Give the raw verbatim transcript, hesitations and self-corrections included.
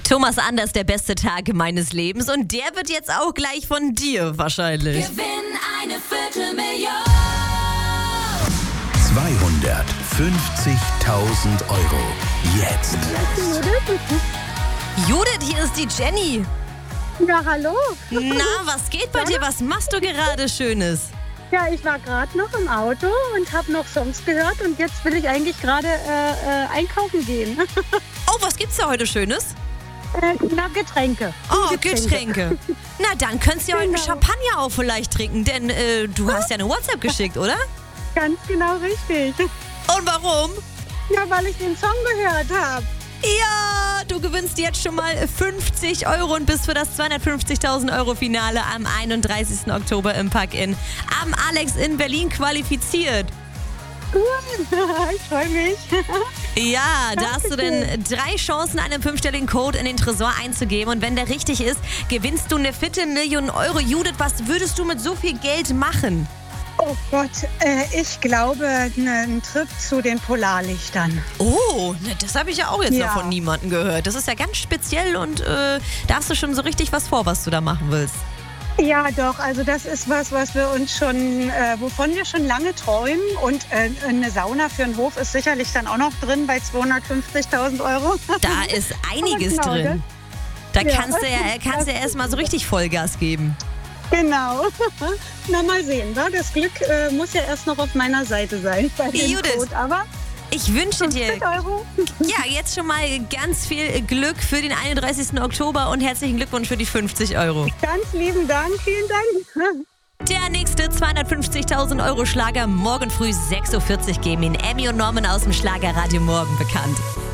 Thomas Anders, der beste Tag meines Lebens. Und der wird jetzt auch gleich von dir wahrscheinlich. Gewinn eine Viertelmillion. zweihundertfünfzigtausend Euro. Jetzt. Judith, hier ist die Jenny. Ja, hallo. Na, was geht bei dir? Was machst du gerade Schönes? Ja, ich war gerade noch im Auto und habe noch Songs gehört und jetzt will ich eigentlich gerade äh, äh, einkaufen gehen. Oh, was gibt's da heute Schönes? äh, na, Getränke. Oh, Getränke. Na, dann könntest du ja heute einen Genau. Champagner auch vielleicht trinken, denn äh, du hast ja eine WhatsApp geschickt, oder? Ganz genau richtig. Und warum? Ja, weil ich den Song gehört habe. Ja, du gewinnst jetzt schon mal fünfzig Euro und bist für das zweihundertfünfzigtausend Euro Finale am einunddreißigsten Oktober im Park-In am Alex in Berlin qualifiziert. Cool, ich freue mich. Ja, da hast du denn drei Chancen, einen fünfstelligen Code in den Tresor einzugeben. Und wenn der richtig ist, gewinnst du eine Viertelmillion Euro. Judith, was würdest du mit so viel Geld machen? Oh Gott, äh, ich glaube, einen Trip zu den Polarlichtern. Oh, na, das habe ich ja auch jetzt Ja. noch von niemandem gehört. Das ist ja ganz speziell und äh, da hast du schon so richtig was vor, was du da machen willst. Ja, doch, also das ist was, was wir uns schon, äh, wovon wir schon lange träumen. Und äh, eine Sauna für einen Hof ist sicherlich dann auch noch drin bei zweihundertfünfzigtausend Euro. Da ist einiges genau, drin. ne? Da Ja. kannst du ja, kannst du ja erstmal so richtig Vollgas geben. Genau. Na, mal sehen. Wa? Das Glück äh, muss ja erst noch auf meiner Seite sein. Bei dem Judith. Code. Aber Ich wünsche dir fünfzig Euro. ja jetzt schon mal ganz viel Glück für den einunddreißigsten Oktober und herzlichen Glückwunsch für die fünfzig Euro. Ganz lieben Dank. Vielen Dank. Der nächste zweihundertfünfzigtausend Euro Schlager morgen früh sechs Uhr vierzig geben ihn Emmy und Norman aus dem Schlagerradio Morgen bekannt.